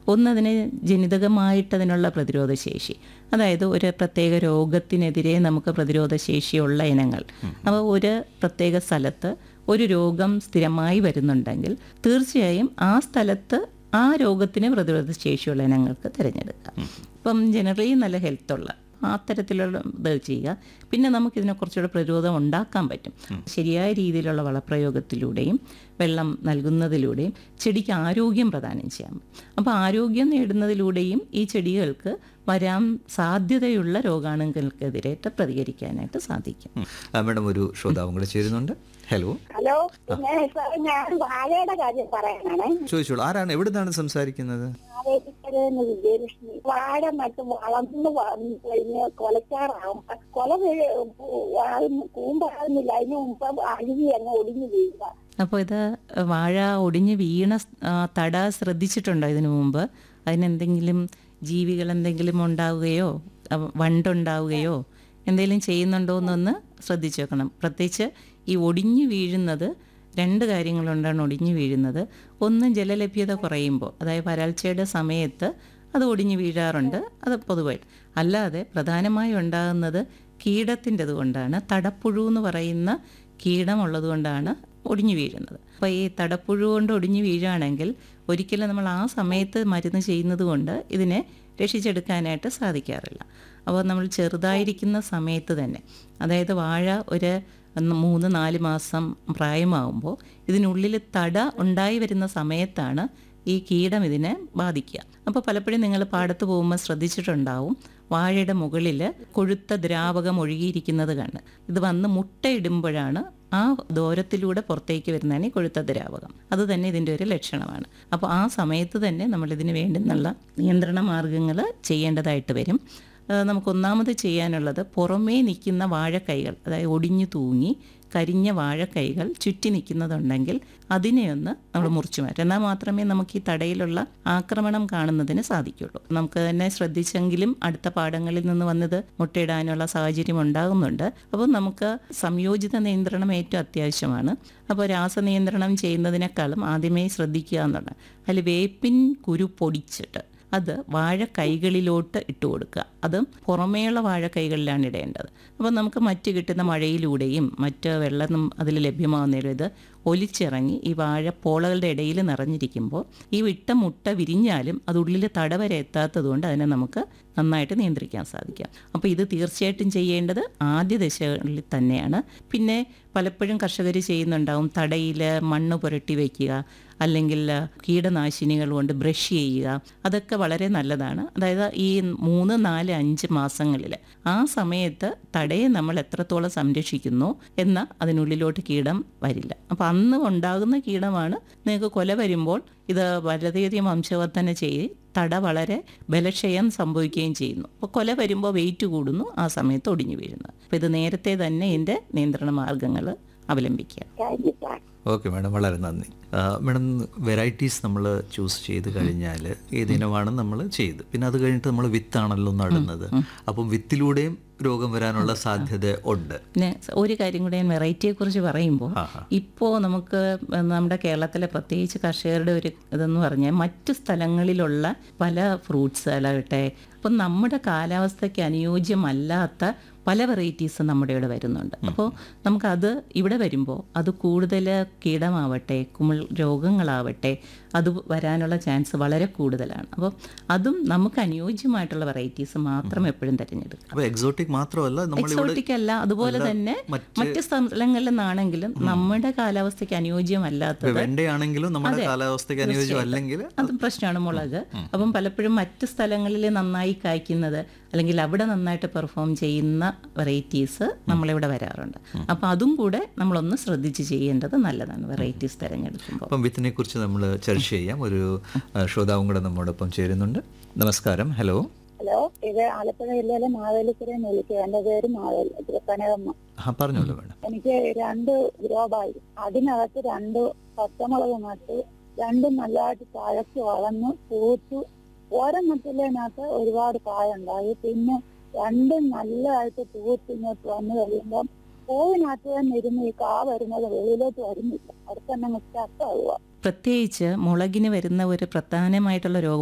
ഒന്ന് അതിന് ജനിതകമായിട്ട് അതിനുള്ള പ്രതിരോധ ശേഷി, അതായത് ഒരു പ്രത്യേക രോഗത്തിനെതിരെ നമുക്ക് പ്രതിരോധ ശേഷിയുള്ള ഇനങ്ങൾ. അപ്പോൾ ഒരു പ്രത്യേക സ്ഥലത്ത് ഒരു രോഗം സ്ഥിരമായി വരുന്നുണ്ടെങ്കിൽ തീർച്ചയായും ആ സ്ഥലത്ത് ആ രോഗത്തിന് പ്രതിരോധ ശേഷിയുള്ള ഇനങ്ങൾക്ക് തിരഞ്ഞെടുക്കാം. ഇപ്പം ജനറലി നല്ല ഹെൽത്തുള്ള അത്തരത്തിലുള്ള ഇത് ചെയ്യുക. പിന്നെ നമുക്കിതിനെ കുറച്ചുകൂടെ പ്രതിരോധം ഉണ്ടാക്കാൻ പറ്റും. ശരിയായ രീതിയിലുള്ള വളപ്രയോഗത്തിലൂടെയും വെള്ളം നൽകുന്നതിലൂടെയും ചെടിക്ക് ആരോഗ്യം പ്രദാനം ചെയ്യാം. അപ്പോൾ ആരോഗ്യം നേടുന്നതിലൂടെയും ഈ ചെടികൾക്ക് വരാൻ സാധ്യതയുള്ള രോഗാണുക്കൾക്കെതിരായിട്ട് പ്രതികരിക്കാനായിട്ട് സാധിക്കും. മാഡം, ഒരു ശ്രോതാവും കൂടെ ചേരുന്നുണ്ട്. ഹലോ. ഞാൻ വാഴയുടെ കാര്യം പറയാനാണ്. ചോദിച്ചോളൂ, ആരാണ്, എവിടുന്നാണ് സംസാരിക്കുന്നത്? വിജയലക്ഷ്മി. വാഴ നട്ട് വളർന്ന് കഴിഞ്ഞ് കൊലച്ചാറാവും, കൂമ്പാകുന്നില്ല, അതിന് മുമ്പ് അഴുകി അങ്ങ് ഒടിഞ്ഞു വീഴുക. അപ്പോൾ ഇത് വാഴ ഒടിഞ്ഞ് വീണ തട ശ്രദ്ധിച്ചിട്ടുണ്ടോ ഇതിനു മുമ്പ്? അതിനെന്തെങ്കിലും ജീവികൾ എന്തെങ്കിലും ഉണ്ടാവുകയോ വണ്ടുണ്ടാവുകയോ എന്തെങ്കിലും ചെയ്യുന്നുണ്ടോ എന്നൊന്ന് ശ്രദ്ധിച്ചു വെക്കണം. പ്രത്യേകിച്ച് ഈ ഒടിഞ്ഞു വീഴുന്നത് രണ്ട് കാര്യങ്ങളുണ്ടാണ് ഒടിഞ്ഞു വീഴുന്നത്. ഒന്ന്, ജലലഭ്യത കുറയുമ്പോൾ, അതായത് വരൾച്ചയുടെ സമയത്ത് അത് ഒടിഞ്ഞു വീഴാറുണ്ട്, അത് പൊതുവായിട്ട്. അല്ലാതെ പ്രധാനമായും ഉണ്ടാകുന്നത് കീടത്തിൻ്റെത് കൊണ്ടാണ്. തടപ്പുഴു എന്ന് പറയുന്ന കീടമുള്ളത് കൊണ്ടാണ് ഒടിഞ്ഞു വീഴുന്നത്. അപ്പോൾ ഈ തടപ്പുഴു കൊണ്ട് ഒടിഞ്ഞു വീഴുകയാണെങ്കിൽ ഒരിക്കലും നമ്മൾ ആ സമയത്ത് മരുന്ന് ചെയ്യുന്നത് കൊണ്ട് ഇതിനെ രക്ഷിച്ചെടുക്കാനായിട്ട് സാധിക്കാറില്ല. അപ്പോൾ നമ്മൾ ചെറുതായിരിക്കുന്ന സമയത്ത് തന്നെ, അതായത് വാഴ ഒരു 3-4 മാസം പ്രായമാകുമ്പോൾ ഇതിനുള്ളിൽ തട ഉണ്ടായി വരുന്ന സമയത്താണ് ഈ കീടം ഇതിനെ ബാധിക്കുക. അപ്പോൾ പലപ്പോഴും നിങ്ങൾ പാടത്ത് പോകുമ്പോൾ ശ്രദ്ധിച്ചിട്ടുണ്ടാവും, വാഴയുടെ മുകളിൽ കൊഴുത്ത ദ്രാവകം ഒഴുകിയിരിക്കുന്നത് കണ്ട്. ഇത് വന്ന് മുട്ടയിടുമ്പോഴാണ് ആ ദൂരത്തിലൂടെ പുറത്തേക്ക് വരുന്നതാണ് ഈ കൊഴുത്ത ദ്രാവകം. അത് തന്നെ ഇതിൻ്റെ ഒരു ലക്ഷണമാണ്. അപ്പോൾ ആ സമയത്ത് തന്നെ നമ്മളിതിന് വേണ്ടുന്നുള്ള നിയന്ത്രണ മാർഗങ്ങൾ ചെയ്യേണ്ടതായിട്ട് വരും. നമുക്കൊന്നാമത് ചെയ്യാനുള്ളത്, പുറമേ നിൽക്കുന്ന വാഴക്കൈകൾ, അതായത് ഒടിഞ്ഞു തൂങ്ങി കരിഞ്ഞ വാഴക്കൈകൾ ചുറ്റി നിൽക്കുന്നതുണ്ടെങ്കിൽ അതിനെ ഒന്ന് നമ്മൾ മുറിച്ചു മാറ്റാം. എന്നാൽ മാത്രമേ നമുക്ക് ഈ തടയിലുള്ള ആക്രമണം കാണുന്നതിന് സാധിക്കുള്ളൂ. നമുക്ക് തന്നെ ശ്രദ്ധിച്ചെങ്കിലും അടുത്ത പാടങ്ങളിൽ നിന്ന് വന്നത് മുട്ടയിടാനുള്ള സാഹചര്യം ഉണ്ടാകുന്നുണ്ട്. അപ്പോൾ നമുക്ക് സംയോജിത നിയന്ത്രണം ഏറ്റവും അത്യാവശ്യമാണ്. അപ്പോൾ രാസനിയന്ത്രണം ചെയ്യുന്നതിനേക്കാളും ആദ്യമേ ശ്രദ്ധിക്കുക എന്നുള്ളത്, അതിൽ വേപ്പിൻ കുരു പൊടിച്ചിട്ട് അത് വാഴക്കൈകളിലോട്ട് ഇട്ട് കൊടുക്കുക. അത് പുറമേയുള്ള വാഴക്കൈകളിലാണ് ഇടേണ്ടത്. അപ്പോൾ നമുക്ക് മറ്റ് കിട്ടുന്ന മഴയിലൂടെയും മറ്റ് വെള്ളം അതിൽ ലഭ്യമാകുന്നതിലും ഇത് ഒലിച്ചിറങ്ങി ഈ വാഴപ്പോളകളുടെ ഇടയിൽ നിറഞ്ഞിരിക്കുമ്പോൾ ഈ വിട്ട മുട്ട വിരിഞ്ഞാലും അത് ഉള്ളിൽ തട വരെ എത്താത്തത് കൊണ്ട് അതിനെ നമുക്ക് നന്നായിട്ട് നിയന്ത്രിക്കാൻ സാധിക്കാം. അപ്പോൾ ഇത് തീർച്ചയായിട്ടും ചെയ്യേണ്ടത് ആദ്യ ദശകളിൽ തന്നെയാണ്. പിന്നെ പലപ്പോഴും കർഷകർ ചെയ്യുന്നുണ്ടാവും, തടയിൽ മണ്ണ് പുരട്ടി വയ്ക്കുക, അല്ലെങ്കിൽ കീടനാശിനികൾ കൊണ്ട് ബ്രഷ് ചെയ്യുക. അതൊക്കെ വളരെ നല്ലതാണ്. അതായത് ഈ 3, 4, 5 മാസങ്ങളിൽ ആ സമയത്ത് തടയെ നമ്മൾ എത്രത്തോളം സംരക്ഷിക്കുന്നു എന്ന അതിനുള്ളിലോട്ട് കീടം വരില്ല. അപ്പോൾ അന്ന് ഉണ്ടാകുന്ന കീടമാണ് നിങ്ങൾക്ക് കൊല വരുമ്പോൾ ഇത് വളരെയധികം വംശവർധന ചെയ്ത് തട വളരെ ബലക്ഷയം സംഭവിക്കുകയും ചെയ്യുന്നു. അപ്പോൾ കൊല വരുമ്പോൾ വെയിറ്റ് കൂടുന്നു, ആ സമയത്ത് ഒടിഞ്ഞു വീഴുന്നത്. അപ്പോൾ ഇത് നേരത്തെ തന്നെ ഇതിൻ്റെ നിയന്ത്രണ മാർഗങ്ങൾ അവലംബിക്കുക. ഓക്കെ മാഡം, വളരെ നന്ദി. മാഡം, വെറൈറ്റീസ് നമ്മൾ ചൂസ് ചെയ്ത് കഴിഞ്ഞാൽ ഏതിനമാണ് നമ്മൾ ചെയ്ത്, പിന്നെ അത് കഴിഞ്ഞിട്ട് നമ്മൾ വിത്താണല്ലോ നടുന്നത്. അപ്പം വിത്തിലൂടെയും രോഗം വരാനുള്ള സാധ്യത ഉണ്ട്. പിന്നെ ഒരു കാര്യം കൂടെ ഞാൻ വെറൈറ്റിയെ കുറിച്ച് പറയുമ്പോൾ, ഇപ്പോൾ നമുക്ക് നമ്മുടെ കേരളത്തിലെ പ്രത്യേകിച്ച് കർഷകരുടെ ഒരു ഇതെന്ന് പറഞ്ഞാൽ മറ്റു സ്ഥലങ്ങളിലുള്ള പല ഫ്രൂട്ട്സ് ആകട്ടെ, അപ്പം നമ്മുടെ കാലാവസ്ഥയ്ക്ക് അനുയോജ്യമല്ലാത്ത പല വെറൈറ്റീസ് നമ്മുടെ ഇവിടെ വരുന്നുണ്ട്. അപ്പോൾ നമുക്കത് ഇവിടെ വരുമ്പോൾ അത് കൂടുതൽ കീടമാവട്ടെ കുമിൾ രോഗങ്ങളാവട്ടെ അത് വരാനുള്ള ചാൻസ് വളരെ കൂടുതലാണ്. അപ്പോൾ അതും നമുക്ക് അനുയോജ്യമായിട്ടുള്ള വെറൈറ്റീസ് മാത്രം എപ്പോഴും തിരഞ്ഞെടുക്കും. അപ്പോൾ എക്സോട്ടിക് മാത്രമല്ല, എക്സോട്ടിക് അല്ല, അതുപോലെ തന്നെ മറ്റ് സ്ഥലങ്ങളിൽ നിന്നാണെങ്കിലും നമ്മുടെ കാലാവസ്ഥയ്ക്ക് അനുയോജ്യമല്ലാത്തത്, വെണ്ടയാണെങ്കിലും നമ്മുടെ കാലാവസ്ഥയ്ക്ക് അനുയോജ്യമല്ലെങ്കിൽ അത് പ്രശ്നമാണ്. മുളക് അപ്പം പലപ്പോഴും മറ്റ് സ്ഥലങ്ങളിൽ നന്നായി കായ്ക്കുന്നത് അല്ലെങ്കിൽ അവിടെ നന്നായിട്ട് പെർഫോം ചെയ്യുന്ന വെറൈറ്റീസ് നമ്മളിവിടെ വരാറുണ്ട്. അപ്പോൾ അതും കൂടെ നമ്മളൊന്ന് ശ്രദ്ധിച്ച് ചെയ്യേണ്ടത് നല്ലതാണ് വെറൈറ്റീസ് തിരഞ്ഞെടുക്കുമ്പോൾ. അപ്പം വിത്തിനെ കുറിച്ച് നമ്മൾ ചർച്ച ചെയ്യാം. ഒരു ശ്രോതാവും കൂടെ നമ്മോടൊപ്പം ചേരുന്നുണ്ട്. നമസ്കാരം. ഹലോ. ഹലോ, ഇത് ആലപ്പുഴ ജില്ലയിലെ മാവേലിക്കരയിൽ നിന്ന് വിളിക്കുക. എന്റെ പേര് കനകമ്മ. പറഞ്ഞോളൂ മേഡം. എനിക്ക് 2 ഗ്രോ ബാഗ്, അതിനകത്ത് 2 പച്ചമുളക് നട്ട്, 2 നല്ലതായിട്ട് തഴച്ച് വളർന്ന് പൂത്തു. ഒരെണ്ണത്തിനകത്ത് ഒരുപാട് കായുണ്ടായി. പിന്നെ 2 നല്ലതായിട്ട് പൂത്തിങ്ങോട്ട് വന്നു കഴിയുമ്പം പൂവിനകത്ത് തന്നെ ഇരുന്ന് ഈ കാ വരുന്നത് വെളിയിലോട്ട് വരുന്നില്ല, അവിടെ തന്നെ സ്റ്റക്കാവുക. പ്രത്യേകിച്ച് മുളകിന് വരുന്ന ഒരു പ്രധാനമായിട്ടുള്ള രോഗം